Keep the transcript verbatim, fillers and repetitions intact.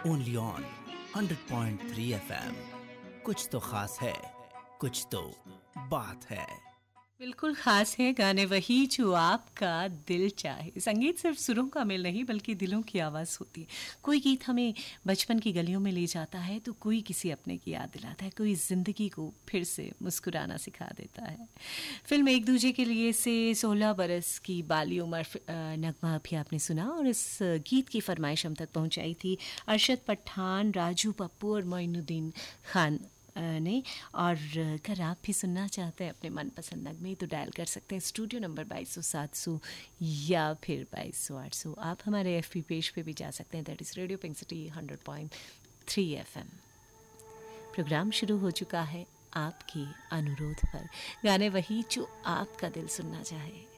Only on hundred point three F M. कुछ तो खास है, कुछ तो बात है। बिल्कुल खास है गाने वही जो आपका दिल चाहे। संगीत सिर्फ सुरों का मेल नहीं बल्कि दिलों की आवाज़ होती है। कोई गीत हमें बचपन की गलियों में ले जाता है तो कोई किसी अपने की याद दिलाता है, कोई ज़िंदगी को फिर से मुस्कुराना सिखा देता है। फिल्म एक दूजे के लिए से सोलह बरस की बाली उम्र नगमा भी आपने सुना और इस गीत की फरमाइश हम तक पहुँचाई थी अरशद पठान, राजू पप्पू और मोइनुद्दीन खान ने। और अगर आप भी सुनना चाहते हैं अपने मनपसंद नगमे तो डायल कर सकते हैं स्टूडियो नंबर बाईस सौ सात सौ या फिर बाईस सौ आठ सौ। आप हमारे एफ पी पेज पे भी जा सकते हैं, that is radio pink city hundred point three F M. Programme शुरू हो चुका है आपके अनुरोध पर, गाने वही जो आपका दिल सुनना चाहे।